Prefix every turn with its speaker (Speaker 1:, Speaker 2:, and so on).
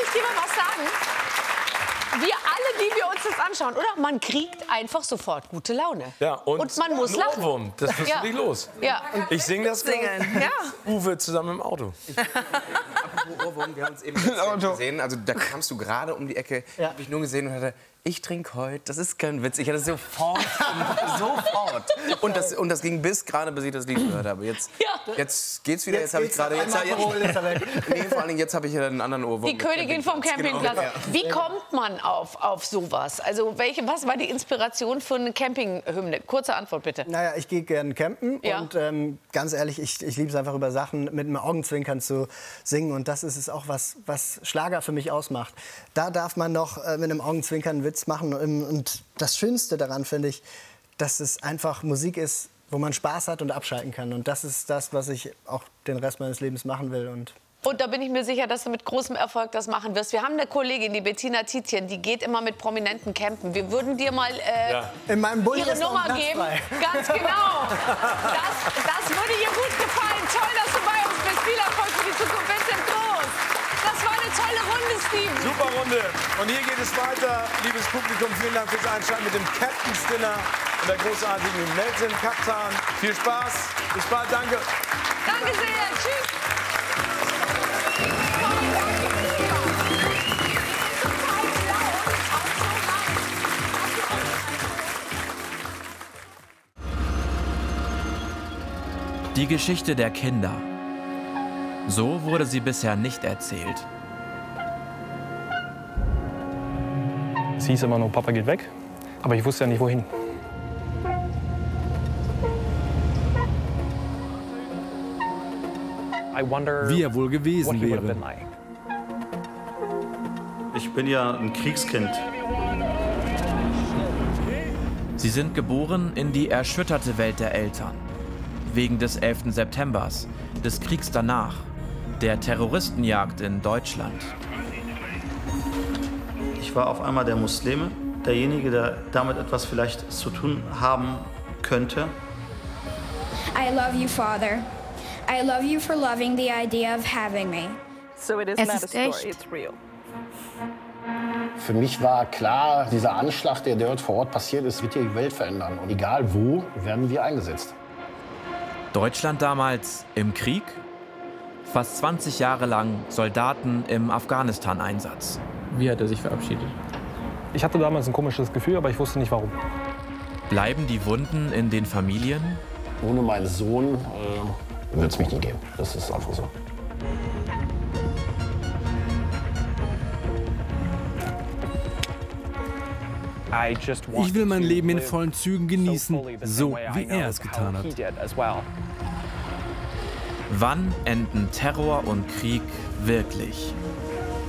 Speaker 1: ich dir mal was sagen? Wir alle, die wir uns das anschauen, oder? Man kriegt einfach sofort gute Laune.
Speaker 2: Ja, und
Speaker 1: man muss lachen.
Speaker 2: Ohrwurm, das ist nicht los.
Speaker 1: Ja.
Speaker 2: Ich singe das
Speaker 1: Singen. Ja.
Speaker 2: Uwe zusammen im Auto.
Speaker 3: Apropos Ohrwurm, wir haben uns eben gesehen. Also da kamst du gerade um die Ecke, habe ich nur gesehen und hatte, ich trinke heute, das ist kein Witz. Ich hatte sofort. Und das ging bis ich das Lied gehört habe. Jetzt geht's wieder. Jetzt habe ich gerade. Nee, vor allen Dingen jetzt habe ich einen anderen Ohrwurm.
Speaker 1: Die Königin vom Campingplatz. Genau. Wie kommt man auf sowas? Also was war die Inspiration für eine Campinghymne? Kurze Antwort bitte.
Speaker 4: Naja, ich gehe gerne campen und ganz ehrlich, ich liebe es einfach über Sachen mit einem Augenzwinkern zu singen und das ist es auch, was Schlager für mich ausmacht. Da darf man noch mit einem Augenzwinkern einen Witz machen und das Schönste daran finde ich, dass es einfach Musik ist, wo man Spaß hat und abschalten kann und das ist das, was ich auch den Rest meines Lebens machen will und
Speaker 1: da bin ich mir sicher, dass du mit großem Erfolg das machen wirst. Wir haben eine Kollegin, die Bettina Tietjen, die geht immer mit Prominenten campen. Wir würden dir mal
Speaker 4: in meinem
Speaker 1: ihre Nummer geben. Ganz genau. Das würde ihr gut gefallen. Toll, dass du bei uns bist. Viel Erfolg für die Zukunft. Vincent Groß. Das war eine tolle Runde, Steven.
Speaker 2: Super Runde. Und hier geht es weiter. Liebes Publikum, vielen Dank fürs Einschalten mit dem Captain's Dinner und der großartigen Melton Kaptan. Viel Spaß. Bis bald. Danke.
Speaker 1: Danke sehr. Tschüss.
Speaker 5: Die Geschichte der Kinder. So wurde sie bisher nicht erzählt.
Speaker 6: Es hieß immer nur, Papa geht weg, aber ich wusste ja nicht, wohin.
Speaker 7: Wie er wohl gewesen wäre.
Speaker 8: Ich bin ja ein Kriegskind.
Speaker 5: Sie sind geboren in die erschütterte Welt der Eltern. Wegen des 11. Septembers, des Kriegs danach, der Terroristenjagd in Deutschland.
Speaker 8: Ich war auf einmal der Muslime, derjenige, der damit etwas vielleicht zu tun haben könnte.
Speaker 9: I love you, Father. I love you for loving the idea of having me.
Speaker 10: Es ist echt.
Speaker 11: Für mich war klar, dieser Anschlag, der dort vor Ort passiert ist, wird die Welt verändern. Und egal wo, werden wir eingesetzt.
Speaker 5: Deutschland damals im Krieg? Fast 20 Jahre lang Soldaten im Afghanistan-Einsatz.
Speaker 6: Wie hat er sich verabschiedet? Ich hatte damals ein komisches Gefühl, aber ich wusste nicht warum.
Speaker 5: Bleiben die Wunden in den Familien?
Speaker 11: Ohne meinen Sohn wird es mich nie geben. Das ist einfach so.
Speaker 7: Ich will mein Leben in vollen Zügen genießen, so wie er es getan hat.
Speaker 5: Wann enden Terror und Krieg wirklich?